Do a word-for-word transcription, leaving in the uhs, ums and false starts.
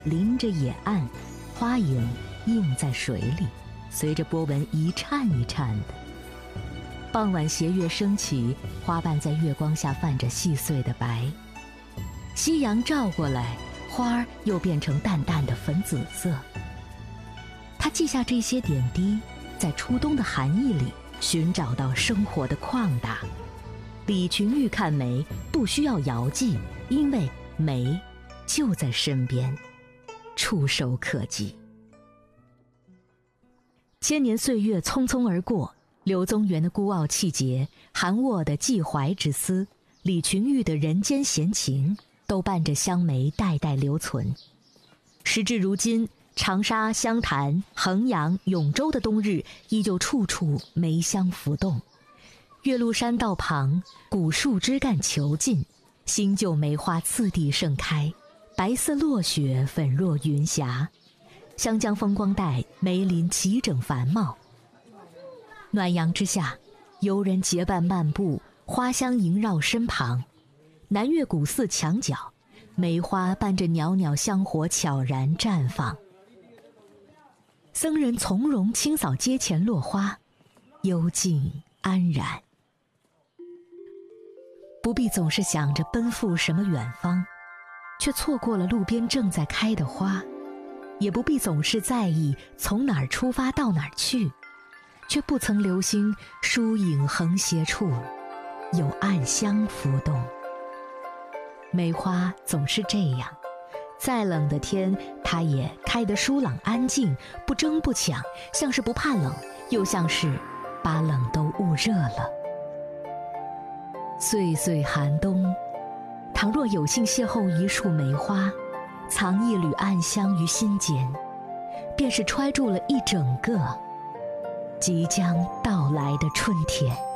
临着野岸，花影映在水里，随着波纹一颤一颤的。傍晚斜月升起，花瓣在月光下泛着细碎的白。夕阳照过来，花儿又变成淡淡的粉紫色。他记下这些点滴，在初冬的寒意里寻找到生活的旷达。李群玉看梅不需要遥寄，因为梅就在身边，触手可及。千年岁月匆匆而过，柳宗元的孤傲气节，韩沃的寄怀之思，李群玉的人间闲情，都伴着香梅代代留存。时至如今，长沙、湘潭、衡阳、永州的冬日，依旧处处梅香浮动。岳麓山道旁，古树枝干遒劲，新旧梅花次第盛开，白色落雪，粉若云霞。湘江风光带，梅林齐整繁茂。暖阳之下，游人结伴漫步，花香萦绕身旁。南岳古寺墙角，梅花伴着袅袅香火悄然绽放。僧人从容清扫街前落花，幽静安然。不必总是想着奔赴什么远方，却错过了路边正在开的花；也不必总是在意从哪儿出发到哪儿去，却不曾留心疏影横斜处有暗香浮动。梅花总是这样，再冷的天，它也开得疏朗安静，不争不抢，像是不怕冷，又像是把冷都捂热了。岁岁寒冬，倘若有幸邂逅一束梅花，藏一缕暗香于心间，便是揣住了一整个即将到来的春天。